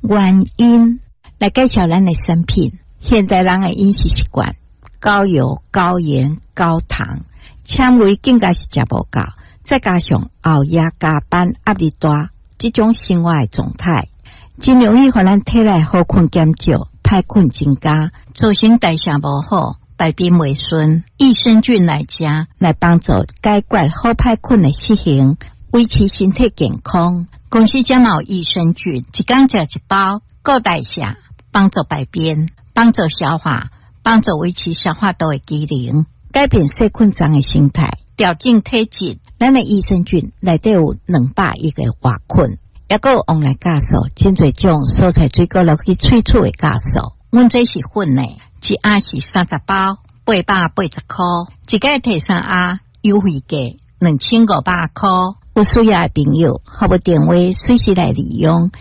原因来介绍咱的产品。现代人的饮食习惯高油、高盐、高糖，纤维更加是食无够，再加上熬夜、加班、压力大，这种生活的状态，真容易让咱体内好菌减少，歹菌增加，造成代谢无好，排便未顺。益生菌来食，来帮助解决好歹菌的习性，维持身体健康。公司将有益生菌，一天食一包，够代谢，帮助排便，帮助消化，帮助维持消化道的机能，改变细菌脏的形态，调整体质。咱的益生菌内底有200亿个活菌，也有往来酵素，真侪种蔬菜水果落去萃取的酵素。阮这是粉的，一盒是30包，880块，一个摕3盒，优惠价2500块。有需要的朋友，可不电话随时来利用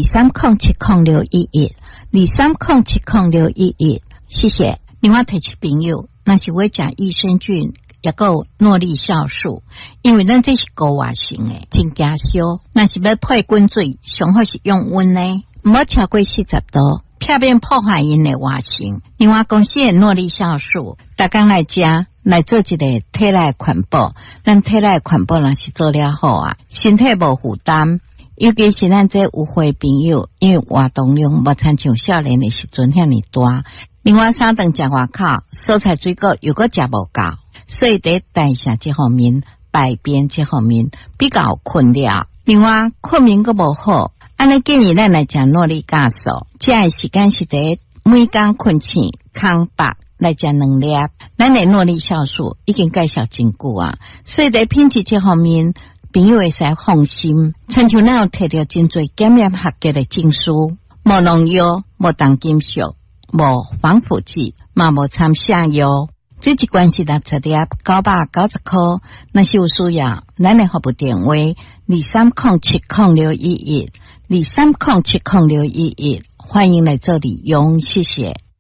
23070611，23070611，谢谢。另外提起朋友，那是我讲益生菌，也有诺力酵素，因为咱这是高活性的，真惊烧。那是要配滚水，上好是用温的，唔好超过40度，避免破坏因的活性。另外公司的诺力酵素，大家来食。来做一个体内环保，咱体内环保若是做了好啊，身体无负担。尤其是咱这有岁朋友，因为活动量无亲像少年的时阵遐尼大。另外3顿食外口，蔬菜水果又搁食无够，所以在代谢这方面、排便这方面比较困扰。另外困眠搁无好，安尼建议咱来食诺力酵素，食的时间是在每天困醒空白。来食2粒，咱的诺力酵素已经介绍真久啊，所以在品质这方面，朋友会使放心。亲像咱有摕到真侪检验合格的证书，无农药、无重金属、无防腐剂，嘛无掺下药。这一罐是60粒，990块。若是有需要，咱的服务电话23070611，23070611，欢迎来这里用，谢谢。